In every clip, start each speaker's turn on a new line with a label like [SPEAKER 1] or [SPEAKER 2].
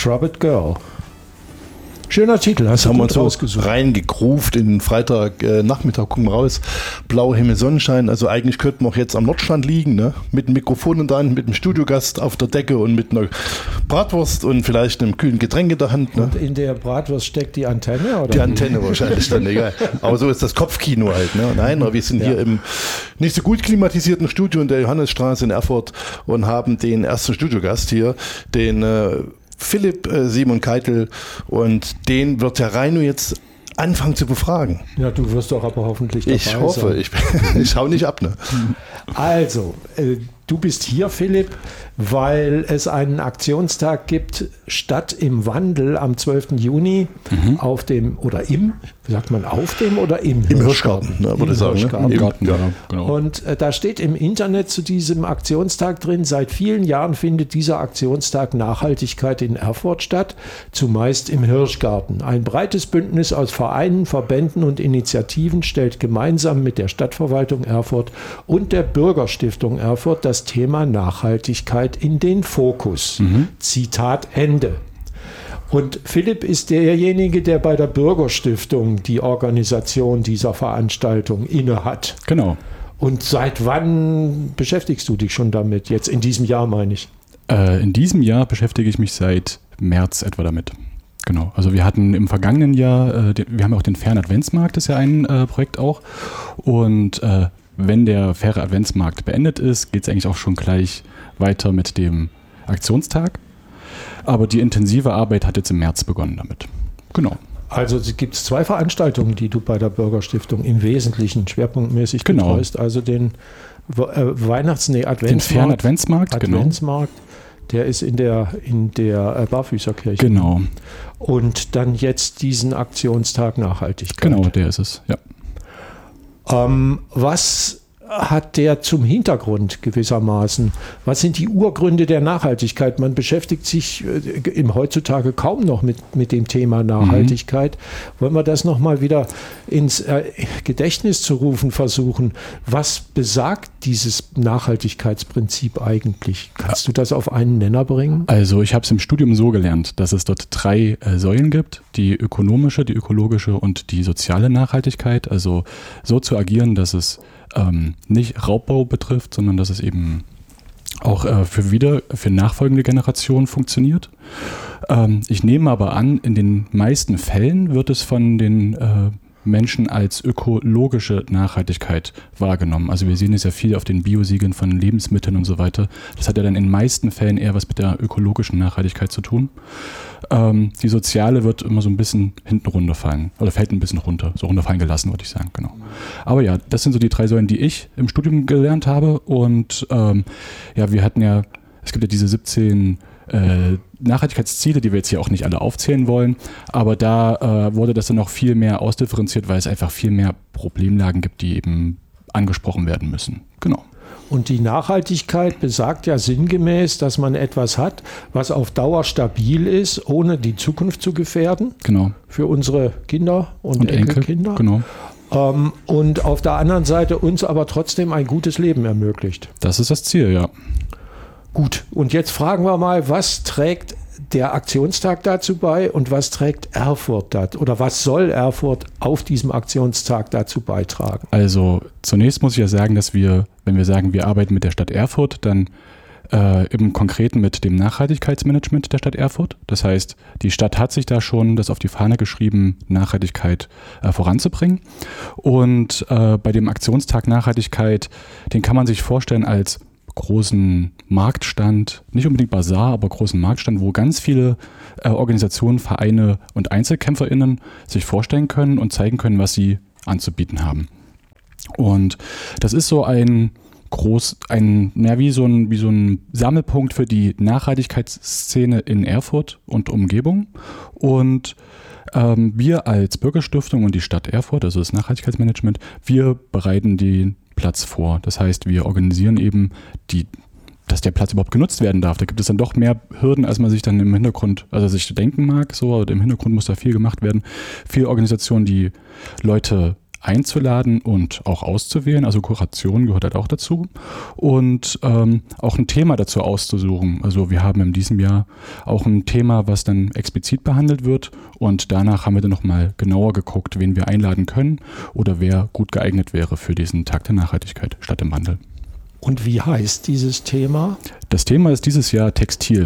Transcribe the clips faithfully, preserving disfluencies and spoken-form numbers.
[SPEAKER 1] Troubled Girl. Schöner Titel, hast
[SPEAKER 2] das
[SPEAKER 1] du
[SPEAKER 2] haben wir
[SPEAKER 1] gut
[SPEAKER 2] uns
[SPEAKER 1] rausgesucht.
[SPEAKER 2] So reingegruft in den Freitag äh, Nachmittag, gucken wir raus, blauer Himmel, Sonnenschein, also eigentlich könnten wir auch jetzt am Nordstrand liegen, ne? Mit dem Mikrofon in der Hand, mit einem Studiogast auf der Decke und mit einer Bratwurst und vielleicht einem kühlen Getränk in der Hand. Ne?
[SPEAKER 1] Und in der Bratwurst steckt die Antenne? Oder?
[SPEAKER 2] Die Antenne wahrscheinlich dann, egal. Aber so ist das Kopfkino halt. Ne? Nein, aber wir sind ja. hier im nicht so gut klimatisierten Studio in der Johannesstraße in Erfurt und haben den ersten Studiogast hier, den äh, Philipp äh, Simon Keitel, und den wird der Reino jetzt anfangen zu befragen.
[SPEAKER 1] Ja, du wirst doch aber hoffentlich dabei
[SPEAKER 2] Ich hoffe,
[SPEAKER 1] sein.
[SPEAKER 2] ich, ich hau nicht ab. Ne?
[SPEAKER 1] Also, äh, du bist hier, Philipp, weil es einen Aktionstag gibt, Stadt im Wandel am zwölften Juni mhm. auf dem, oder im, wie sagt man, auf dem oder im,
[SPEAKER 2] Im Hirschgarten, Hirschgarten ne, würde ich sagen.
[SPEAKER 1] Hirschgarten.
[SPEAKER 2] Ne?
[SPEAKER 3] Im Garten, ja, genau.
[SPEAKER 1] Und äh, da steht im Internet zu diesem Aktionstag drin, seit vielen Jahren findet dieser Aktionstag Nachhaltigkeit in Erfurt statt, zumeist im Hirschgarten. Ein breites Bündnis aus Vereinen, Verbänden und Initiativen stellt gemeinsam mit der Stadtverwaltung Erfurt und der Bürgerstiftung Erfurt das Thema Nachhaltigkeit in den Fokus. Mhm. Zitat Ende. Und Philipp ist derjenige, der bei der Bürgerstiftung die Organisation dieser Veranstaltung innehat.
[SPEAKER 3] Genau.
[SPEAKER 1] Und seit wann beschäftigst du dich schon damit? Jetzt in diesem Jahr, meine ich.
[SPEAKER 3] Äh, in diesem Jahr beschäftige ich mich seit März etwa damit. Genau. Also wir hatten im vergangenen Jahr, äh, den, wir haben auch den Fairen Adventsmarkt, das ist ja ein äh, Projekt auch. Und äh, wenn der Faire Adventsmarkt beendet ist, geht es eigentlich auch schon gleich weiter mit dem Aktionstag. Aber die intensive Arbeit hat jetzt im März begonnen damit. Genau.
[SPEAKER 1] Also es gibt zwei Veranstaltungen, die du bei der Bürgerstiftung im Wesentlichen schwerpunktmäßig
[SPEAKER 3] genau.
[SPEAKER 1] betreust. Also den äh, Weihnachts-, nee, Adventsmarkt.
[SPEAKER 3] Den Fairen Adventsmarkt,
[SPEAKER 1] Adventsmarkt. Genau. Der ist in der, in der äh, Barfüßerkirche.
[SPEAKER 3] Genau.
[SPEAKER 1] Und dann jetzt diesen Aktionstag Nachhaltigkeit.
[SPEAKER 3] Genau, der ist es, ja.
[SPEAKER 1] Ähm, was hat der zum Hintergrund gewissermaßen? Was sind die Urgründe der Nachhaltigkeit? Man beschäftigt sich äh, im heutzutage kaum noch mit, mit dem Thema Nachhaltigkeit. Mhm. Wollen wir das nochmal wieder ins äh, Gedächtnis zu rufen versuchen? Was besagt dieses Nachhaltigkeitsprinzip eigentlich? Kannst du das auf einen Nenner bringen?
[SPEAKER 3] Also ich habe es im Studium so gelernt, dass es dort drei äh, Säulen gibt. Die ökonomische, die ökologische und die soziale Nachhaltigkeit. Also so zu agieren, dass es Ähm, nicht Raubbau betrifft, sondern dass es eben auch äh, für wieder, für nachfolgende Generationen funktioniert. Ähm, ich nehme aber an, in den meisten Fällen wird es von den äh, Menschen als ökologische Nachhaltigkeit wahrgenommen. Also wir sehen es ja viel auf den Biosiegeln von Lebensmitteln und so weiter. Das hat ja dann in den meisten Fällen eher was mit der ökologischen Nachhaltigkeit zu tun. Ähm, die soziale wird immer so ein bisschen hinten runterfallen oder fällt ein bisschen runter, so runterfallen gelassen, würde ich sagen, genau. Aber ja, das sind so die drei Säulen, die ich im Studium gelernt habe, und ähm, ja, wir hatten ja, es gibt ja diese siebzehn äh, Nachhaltigkeitsziele, die wir jetzt hier auch nicht alle aufzählen wollen, aber da äh, wurde das dann noch viel mehr ausdifferenziert, weil es einfach viel mehr Problemlagen gibt, die eben angesprochen werden müssen. Genau.
[SPEAKER 1] Und die Nachhaltigkeit besagt ja sinngemäß, dass man etwas hat, was auf Dauer stabil ist, ohne die Zukunft zu gefährden.
[SPEAKER 3] Genau.
[SPEAKER 1] Für unsere Kinder und,
[SPEAKER 3] und
[SPEAKER 1] Enkelkinder.
[SPEAKER 3] Enkel, genau.
[SPEAKER 1] Ähm, und auf der anderen Seite uns aber trotzdem ein gutes Leben ermöglicht.
[SPEAKER 3] Das ist das Ziel, ja.
[SPEAKER 1] Gut, und jetzt fragen wir mal, was trägt der Aktionstag dazu bei und was trägt Erfurt dazu, oder was soll Erfurt auf diesem Aktionstag dazu beitragen?
[SPEAKER 3] Also zunächst muss ich ja sagen, dass wir, wenn wir sagen, wir arbeiten mit der Stadt Erfurt, dann äh, im Konkreten mit dem Nachhaltigkeitsmanagement der Stadt Erfurt. Das heißt, die Stadt hat sich da schon das auf die Fahne geschrieben, Nachhaltigkeit äh, voranzubringen. Und äh, bei dem Aktionstag Nachhaltigkeit, den kann man sich vorstellen als großen Marktstand, nicht unbedingt Bazar, aber großen Marktstand, wo ganz viele äh, Organisationen, Vereine und EinzelkämpferInnen sich vorstellen können und zeigen können, was sie anzubieten haben. Und das ist so ein groß, ein, ja, wie so ein, wie so ein Sammelpunkt für die Nachhaltigkeitsszene in Erfurt und Umgebung. Und ähm, wir als Bürgerstiftung und die Stadt Erfurt, also das Nachhaltigkeitsmanagement, wir bereiten den Platz vor. Das heißt, wir organisieren eben, die, dass der Platz überhaupt genutzt werden darf. Da gibt es dann doch mehr Hürden, als man sich dann im Hintergrund, also sich denken mag, so, aber im Hintergrund muss da viel gemacht werden. Viele Organisationen, die Leute einzuladen und auch auszuwählen. Also Kuration gehört halt auch dazu. Und ähm, auch ein Thema dazu auszusuchen. Also wir haben in diesem Jahr auch ein Thema, was dann explizit behandelt wird. Und danach haben wir dann nochmal genauer geguckt, wen wir einladen können oder wer gut geeignet wäre für diesen Tag der Nachhaltigkeit Stadt im Wandel.
[SPEAKER 1] Und wie heißt dieses Thema?
[SPEAKER 3] Das Thema ist dieses Jahr Textil.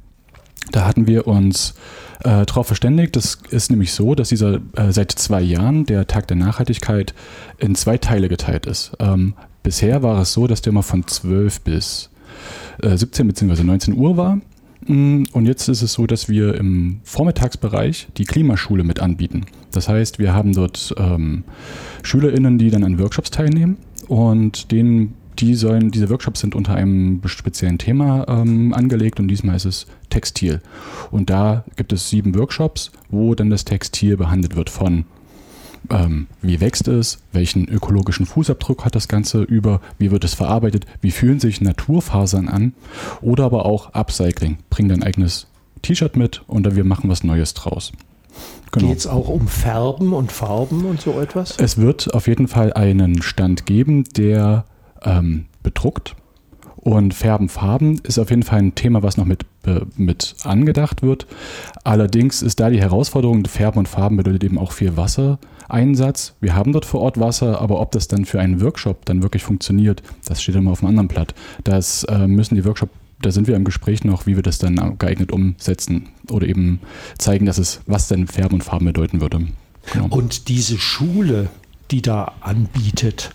[SPEAKER 3] Da hatten wir uns äh, darauf verständigt. Das ist nämlich so, dass dieser äh, seit zwei Jahren der Tag der Nachhaltigkeit in zwei Teile geteilt ist. Ähm, bisher war es so, dass der immer von zwölf bis äh, siebzehn bzw. neunzehn Uhr war. Und jetzt ist es so, dass wir im Vormittagsbereich die Klimaschule mit anbieten. Das heißt, wir haben dort ähm, SchülerInnen, die dann an Workshops teilnehmen und denen Die sollen, diese Workshops sind unter einem speziellen Thema ähm, angelegt und diesmal ist es Textil. Und da gibt es sieben Workshops, wo dann das Textil behandelt wird von ähm, wie wächst es, welchen ökologischen Fußabdruck hat das Ganze über, wie wird es verarbeitet, wie fühlen sich Naturfasern an oder aber auch Upcycling. Bring dein eigenes T-Shirt mit und dann wir machen was Neues draus.
[SPEAKER 1] Genau. Geht es auch um Färben und Farben und so etwas?
[SPEAKER 3] Es wird auf jeden Fall einen Stand geben, der Ähm, bedruckt und Färben, Farben ist auf jeden Fall ein Thema, was noch mit, äh, mit angedacht wird. Allerdings ist da die Herausforderung, Färben und Farben bedeutet eben auch viel Wassereinsatz. Wir haben dort vor Ort Wasser, aber ob das dann für einen Workshop dann wirklich funktioniert, das steht immer auf einem anderen Blatt. Das äh, müssen die Workshop, da sind wir im Gespräch noch, wie wir das dann geeignet umsetzen oder eben zeigen, dass es, was denn Färben und Farben bedeuten würde. Genau.
[SPEAKER 1] Und diese Schule, die da anbietet,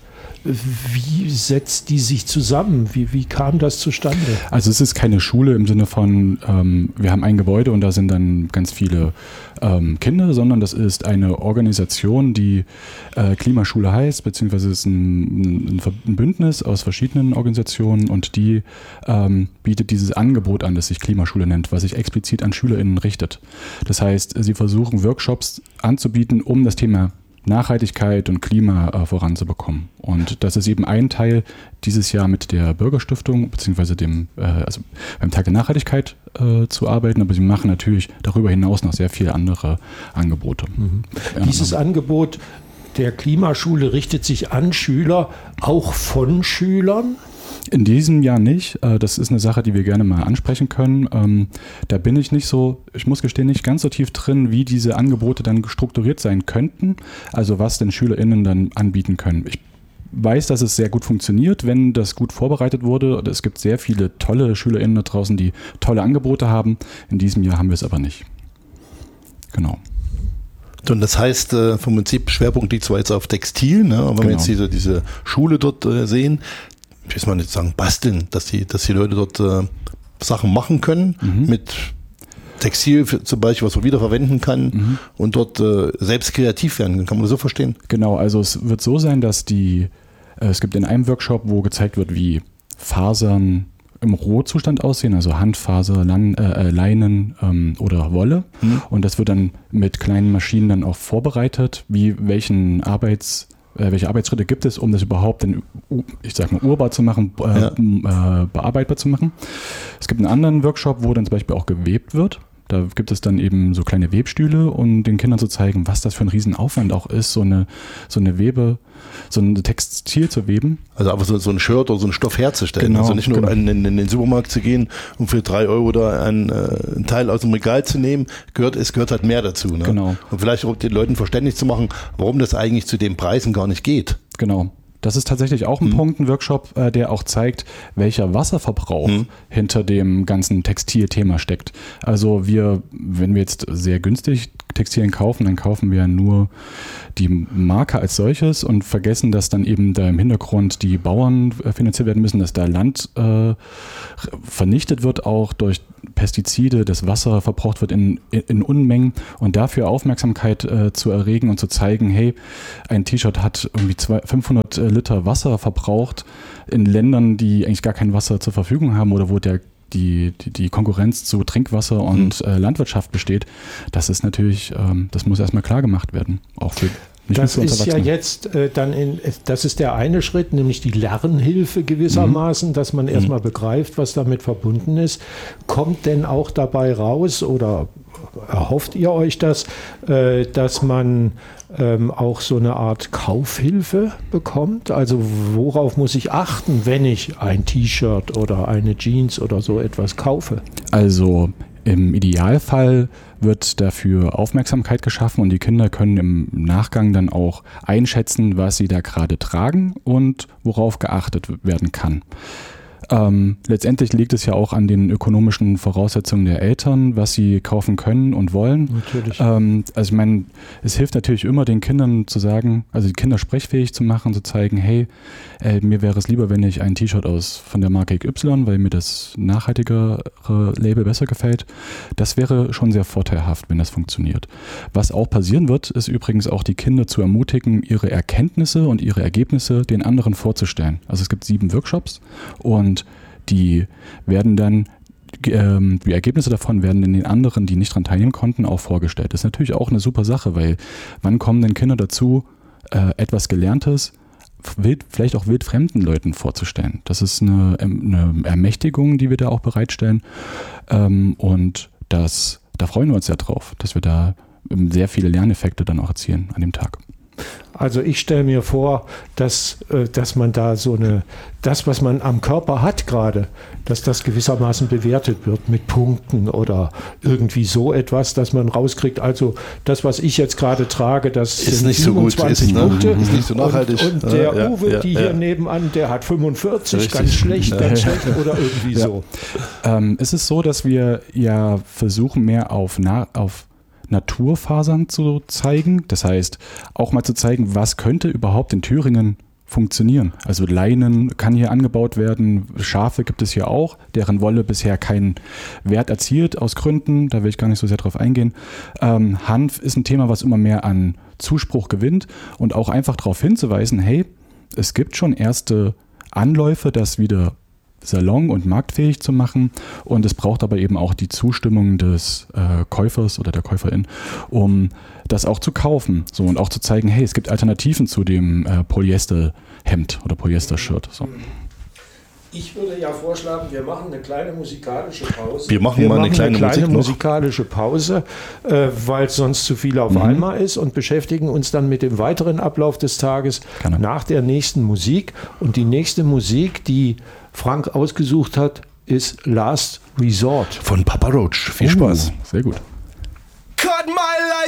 [SPEAKER 1] wie setzt die sich zusammen? Wie, wie kam das zustande?
[SPEAKER 3] Also es ist keine Schule im Sinne von, ähm, wir haben ein Gebäude und da sind dann ganz viele ähm, Kinder, sondern das ist eine Organisation, die äh, Klimaschule heißt, beziehungsweise es ist ein, ein Bündnis aus verschiedenen Organisationen und die ähm, bietet dieses Angebot an, das sich Klimaschule nennt, was sich explizit an SchülerInnen richtet. Das heißt, sie versuchen Workshops anzubieten, um das Thema Nachhaltigkeit und Klima äh, voranzubekommen. Und das ist eben ein Teil dieses Jahr mit der Bürgerstiftung beziehungsweise dem, äh, also beim Tag der Nachhaltigkeit äh, zu arbeiten, aber sie machen natürlich darüber hinaus noch sehr viele andere Angebote.
[SPEAKER 1] Mhm. Ja, Dieses Angebot der Klimaschule richtet sich an Schüler, auch von Schülern?
[SPEAKER 3] In diesem Jahr nicht. Das ist eine Sache, die wir gerne mal ansprechen können. Da bin ich nicht so, ich muss gestehen, nicht ganz so tief drin, wie diese Angebote dann strukturiert sein könnten. Also was denn SchülerInnen dann anbieten können. Ich weiß, dass es sehr gut funktioniert, wenn das gut vorbereitet wurde. Es gibt sehr viele tolle SchülerInnen da draußen, die tolle Angebote haben. In diesem Jahr haben wir es aber nicht. Genau.
[SPEAKER 2] Und das heißt, äh, vom Prinzip Schwerpunkt liegt zwar jetzt auf Textil, ne? Aber wenn genau. wir jetzt diese, diese Schule dort äh, sehen, ich will mal nicht sagen basteln, dass die, dass die Leute dort äh, Sachen machen können mhm. mit Textil für, zum Beispiel, was man wiederverwenden kann mhm. und dort äh, selbst kreativ werden. Kann man das so verstehen?
[SPEAKER 3] Genau, also es wird so sein, dass die, äh, es gibt in einem Workshop, wo gezeigt wird, wie Fasern im Rohzustand aussehen, also Handfaser, Lan, äh, Leinen ähm, oder Wolle. Mhm. Und das wird dann mit kleinen Maschinen dann auch vorbereitet, wie welchen Arbeits welche Arbeitsschritte gibt es, um das überhaupt dann, ich sag mal, urbar zu machen, äh, ja. äh, bearbeitbar zu machen. Es gibt einen anderen Workshop, wo dann zum Beispiel auch gewebt wird. Da gibt es dann eben so kleine Webstühle, um den Kindern zu zeigen, was das für ein Riesenaufwand auch ist, so eine, so eine Webe, so ein Textil zu weben.
[SPEAKER 2] Also einfach so, so ein Shirt oder so einen Stoff herzustellen.
[SPEAKER 3] Genau,
[SPEAKER 2] also nicht nur
[SPEAKER 3] genau.
[SPEAKER 2] in, in, in den Supermarkt zu gehen und für drei Euro da einen, äh, einen Teil aus dem Regal zu nehmen, gehört, es gehört halt mehr dazu. Ne?
[SPEAKER 3] Genau.
[SPEAKER 2] Und vielleicht auch den Leuten verständlich zu machen, warum das eigentlich zu den Preisen gar nicht geht.
[SPEAKER 3] Genau. Das ist tatsächlich auch ein mhm. Punkt, ein Workshop, äh, der auch zeigt, welcher Wasserverbrauch mhm. hinter dem ganzen Textilthema steckt. Also wir, wenn wir jetzt sehr günstig Textilien kaufen, dann kaufen wir nur die Marke als solches und vergessen, dass dann eben da im Hintergrund die Bauern äh, finanziert werden müssen, dass da Land äh, vernichtet wird, auch durch Pestizide, das Wasser verbraucht wird in, in, in Unmengen und dafür Aufmerksamkeit äh, zu erregen und zu zeigen, hey, ein T-Shirt hat irgendwie zwei, fünfhundert Liter Wasser verbraucht in Ländern, die eigentlich gar kein Wasser zur Verfügung haben oder wo der Die, die, die Konkurrenz zu Trinkwasser und mhm. äh, Landwirtschaft besteht, das ist natürlich, ähm, das muss erstmal klar gemacht werden. Auch für nicht
[SPEAKER 1] das ist ja jetzt äh, dann in, das ist der eine Schritt, nämlich die Lernhilfe gewissermaßen, mhm. dass man erstmal mhm. begreift, was damit verbunden ist. Kommt denn auch dabei raus oder erhofft ihr euch das, äh, dass man ähm, auch so eine Art Kaufhilfe bekommt? Also worauf muss ich achten, wenn ich ein T-Shirt oder eine Jeans oder so etwas kaufe?
[SPEAKER 3] Also im Idealfall wird dafür Aufmerksamkeit geschaffen und die Kinder können im Nachgang dann auch einschätzen, was sie da gerade tragen und worauf geachtet werden kann. Ähm, letztendlich liegt es ja auch an den ökonomischen Voraussetzungen der Eltern, was sie kaufen können und wollen.
[SPEAKER 1] Natürlich.
[SPEAKER 3] Ähm, also ich meine, es hilft natürlich immer den Kindern zu sagen, also die Kinder sprechfähig zu machen, zu zeigen, hey, äh, mir wäre es lieber, wenn ich ein T-Shirt aus von der Marke X Y, weil mir das nachhaltigere Label besser gefällt. Das wäre schon sehr vorteilhaft, wenn das funktioniert. Was auch passieren wird, ist übrigens auch die Kinder zu ermutigen, ihre Erkenntnisse und ihre Ergebnisse den anderen vorzustellen. Also es gibt sieben Workshops und Und die werden dann, ähm, die Ergebnisse davon werden den anderen, die nicht daran teilnehmen konnten, auch vorgestellt. Das ist natürlich auch eine super Sache, weil wann kommen denn Kinder dazu, äh, etwas Gelerntes, wild, vielleicht auch wildfremden Leuten vorzustellen? Das ist eine, eine Ermächtigung, die wir da auch bereitstellen. Ähm, und das, da freuen wir uns ja drauf, dass wir da sehr viele Lerneffekte dann auch erzielen an dem Tag.
[SPEAKER 1] Also ich stelle mir vor, dass, dass man da so eine, das, was man am Körper hat gerade, dass das gewissermaßen bewertet wird mit Punkten oder irgendwie so etwas, dass man rauskriegt, also das, was ich jetzt gerade trage, das
[SPEAKER 2] ist
[SPEAKER 1] sind
[SPEAKER 2] nicht so gut,
[SPEAKER 1] siebenundzwanzig
[SPEAKER 2] ist,
[SPEAKER 1] Punkte.
[SPEAKER 2] Ne? Ist nicht so nachhaltig.
[SPEAKER 1] Und, und der
[SPEAKER 2] ja,
[SPEAKER 1] Uwe,
[SPEAKER 2] ja,
[SPEAKER 1] die
[SPEAKER 2] ja.
[SPEAKER 1] hier nebenan, der hat fünfundvierzig,
[SPEAKER 2] Richtig.
[SPEAKER 1] ganz schlecht,
[SPEAKER 2] Ja.
[SPEAKER 1] ganz schlecht oder irgendwie
[SPEAKER 3] Ja.
[SPEAKER 1] so.
[SPEAKER 3] Ähm, es ist so, dass wir ja versuchen, mehr auf, na, auf Naturfasern zu zeigen. Das heißt, auch mal zu zeigen, was könnte überhaupt in Thüringen funktionieren. Also Leinen kann hier angebaut werden, Schafe gibt es hier auch, deren Wolle bisher keinen Wert erzielt aus Gründen, da will ich gar nicht so sehr drauf eingehen. Ähm, Hanf ist ein Thema, was immer mehr an Zuspruch gewinnt und auch einfach darauf hinzuweisen, hey, es gibt schon erste Anläufe, das wieder salon- und marktfähig zu machen und es braucht aber eben auch die Zustimmung des äh, Käufers oder der Käuferin, um das auch zu kaufen, so, und auch zu zeigen, hey, es gibt Alternativen zu dem äh, Polyester-Hemd oder Polyester-Shirt. So.
[SPEAKER 1] Ich würde ja vorschlagen, wir machen eine kleine musikalische Pause.
[SPEAKER 2] Wir machen mal eine kleine
[SPEAKER 1] kleine
[SPEAKER 2] Musik noch.
[SPEAKER 1] musikalische Pause, äh, weil es sonst zu viel auf
[SPEAKER 3] Mhm.
[SPEAKER 1] einmal ist, und beschäftigen uns dann mit dem weiteren Ablauf des Tages
[SPEAKER 3] Gerne.
[SPEAKER 1] nach der nächsten Musik. Und die nächste Musik, die Frank ausgesucht hat, ist Last Resort.
[SPEAKER 2] Von Papa Roach. Viel Spaß.
[SPEAKER 3] Uh, sehr gut.